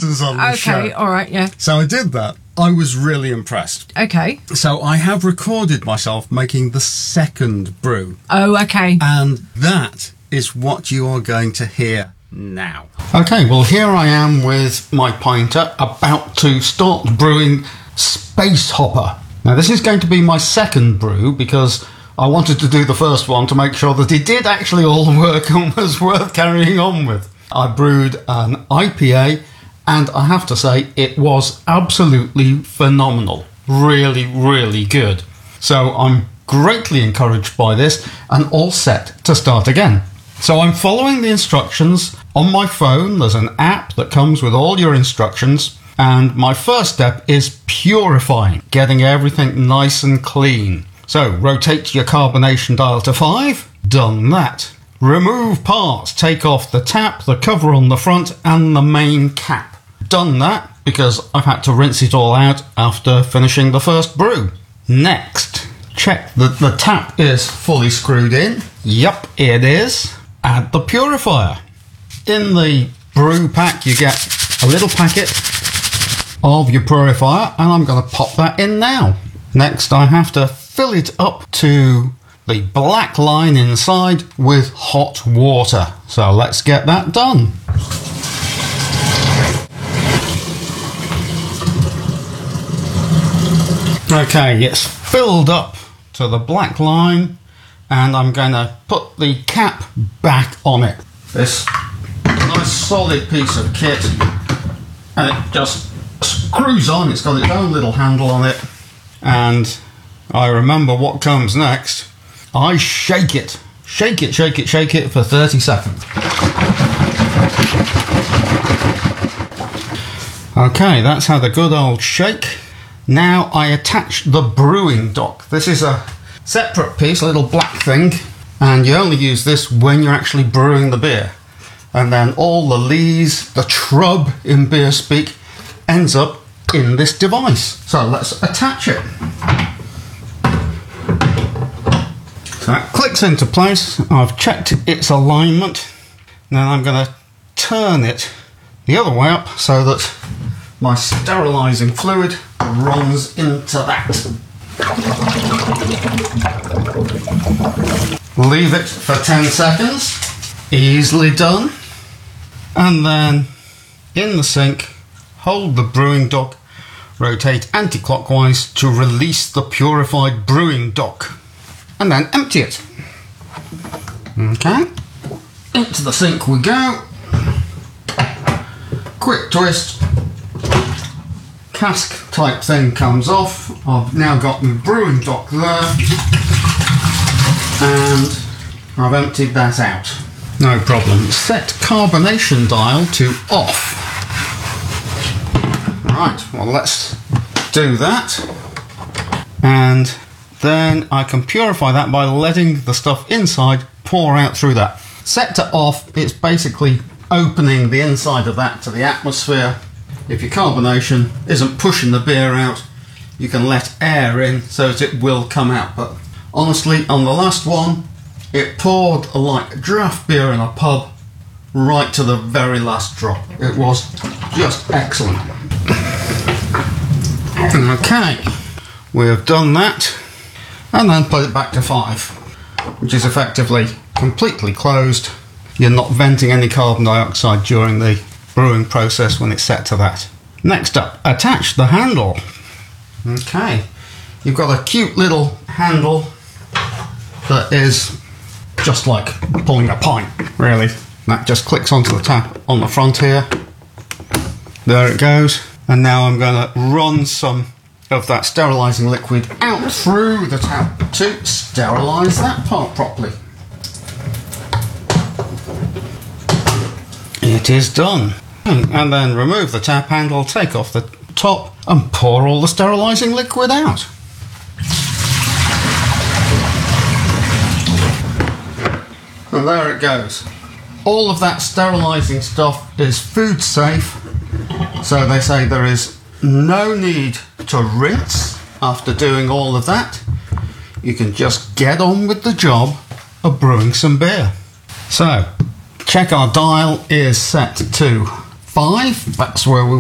buttons on the show. Okay, all right, yeah. So I did that. I was really impressed. Okay. So I have recorded myself making the second brew. Oh, okay. And that is what you are going to hear now. Okay, well, here I am with my pinter about to start brewing Space Hopper. Now, this is going to be my second brew because I wanted to do the first one to make sure that it did actually all work and was worth carrying on with. I brewed an IPA, and I have to say it was absolutely phenomenal. Really, really good. So I'm greatly encouraged by this and all set to start again. So I'm following the instructions on my phone. There's an app that comes with all your instructions. And my first step is purifying, getting everything nice and clean. So rotate your carbonation dial to 5. Done that. Remove parts. Take off the tap, the cover on the front, and the main cap. Done that because I've had to rinse it all out after finishing the first brew. Next, check that the tap is fully screwed in. Yup, it is. Add the purifier. In the brew pack you get a little packet of your purifier, and I'm going to pop that in now. Next I have to fill it up to the black line inside with hot water. So let's get that done. Okay, it's filled up to the black line, and I'm going to put the cap back on it. This nice solid piece of kit, and it just screws on. It's got its own little handle on it, and I remember what comes next. I shake it. Shake it, shake it, shake it for 30 seconds. Okay, that's had a good old shake. Now I attach the brewing dock. This is a separate piece, a little black thing, and you only use this when you're actually brewing the beer. And then all the lees, the trub in beer speak, ends up in this device. So let's attach it. So that clicks into place. I've checked its alignment. Now I'm going to turn it the other way up so that my sterilising fluid runs into that. Leave it for 10 seconds. Easily done. And then in the sink, hold the brewing dock, rotate anti-clockwise to release the purified brewing dock, and then empty it. Okay, into the sink we go. Quick twist, cask type thing comes off. I've now got my brewing dock there, and I've emptied that out. No problem. Set carbonation dial to off. Right, well, let's do that. And then I can purify that by letting the stuff inside pour out through that. Set to off, it's basically opening the inside of that to the atmosphere. If your carbonation isn't pushing the beer out, you can let air in so that it will come out. But honestly, on the last one, it poured like draft beer in a pub right to the very last drop. It was just excellent. Okay, we have done that, and then put it back to 5, which is effectively completely closed. You're not venting any carbon dioxide during the brewing process when it's set to that. Next up, attach the handle. Okay, you've got a cute little handle that is just like pulling a pint, really. That just clicks onto the tap on the front here. There it goes. And now I'm going to run some of that sterilising liquid out through the tap to sterilise that part properly. It is done. And then remove the tap handle, take off the top, and pour all the sterilising liquid out. And there it goes. All of that sterilising stuff is food safe, so they say there is no need to rinse after doing all of that. You can just get on with the job of brewing some beer. So, check our dial is set to 5, that's where we